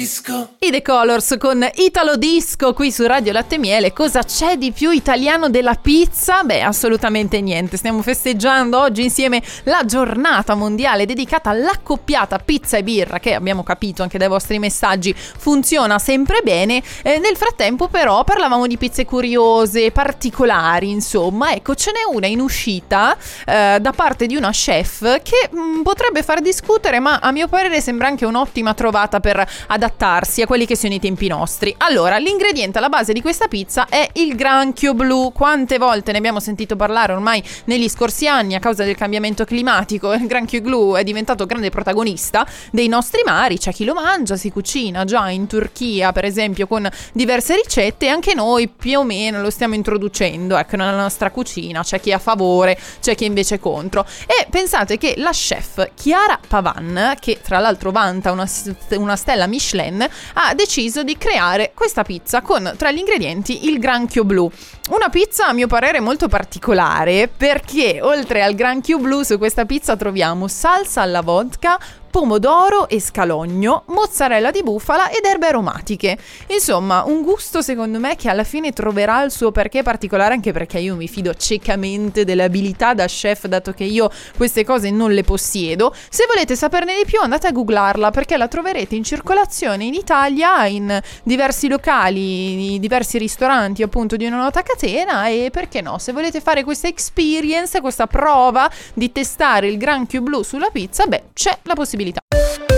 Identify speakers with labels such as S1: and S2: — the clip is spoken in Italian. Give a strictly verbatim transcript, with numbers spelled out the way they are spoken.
S1: Disco.
S2: I The Colors con Italo Disco qui su Radio Latte e Miele. Cosa c'è di più italiano della pizza? Beh, assolutamente niente. Stiamo festeggiando oggi insieme la giornata mondiale dedicata all'accoppiata pizza e birra, che abbiamo capito anche dai vostri messaggi funziona sempre bene. Eh, nel frattempo però parlavamo di pizze curiose, particolari, insomma. Ecco, ce n'è una in uscita eh, da parte di una chef che mh, potrebbe far discutere, ma a mio parere sembra anche un'ottima trovata per adattarsi a quelli che sono i tempi nostri. Allora, l'ingrediente alla base di questa pizza è il granchio blu. Quante volte ne abbiamo sentito parlare ormai negli scorsi anni a causa del cambiamento climatico? Il granchio blu è diventato grande protagonista dei nostri mari. C'è chi lo mangia, si cucina già in Turchia per esempio con diverse ricette, e anche noi più o meno lo stiamo introducendo, ecco, nella nostra cucina. C'è chi è a favore, c'è chi invece è contro. E pensate che la chef Chiara Pavan, che tra l'altro vanta una, una stella Michelin, ha deciso di creare questa pizza con tra gli ingredienti il granchio blu. Una pizza a mio parere molto particolare, perché oltre al granchio blu su questa pizza troviamo salsa alla vodka, pomodoro e scalogno, mozzarella di bufala ed erbe aromatiche. Insomma, un gusto secondo me che alla fine troverà il suo perché particolare, anche perché io mi fido ciecamente delle abilità da chef, dato che io queste cose non le possiedo. Se volete saperne di più andate a googlarla, perché la troverete in circolazione in Italia in diversi locali, in diversi ristoranti appunto di una nota catena. E perché no, se volete fare questa experience, questa prova di testare il granchio blu sulla pizza, beh, c'è la possibilità.